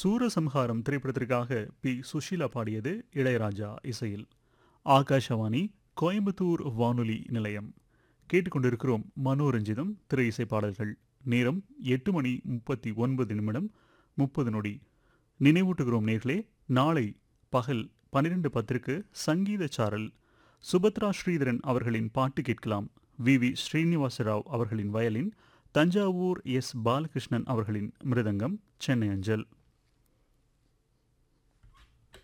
சூரசம்ஹாரம் திரைப்படத்திற்காக பி சுஷீலா பாடியது இளையராஜா இசையில். ஆகாஷவாணி கோயம்புத்தூர் வானொலி நிலையம். கேட்டுக்கொண்டிருக்கிறோம் மனோரஞ்சிதம் திரை இசை பாடல்கள். நேரம் 8:39 நினைவூட்டுகிறோம் நேர்களே, நாளை பகல் 12:10 சங்கீத சாரல். சுபத்ரா ஸ்ரீதரன் அவர்களின் பாட்டு கேட்கலாம். வி ஸ்ரீனிவாசராவ் அவர்களின் வயலின், தஞ்சாவூர் எஸ் பாலகிருஷ்ணன் அவர்களின் மிருதங்கம், சென்னை அஞ்சல்.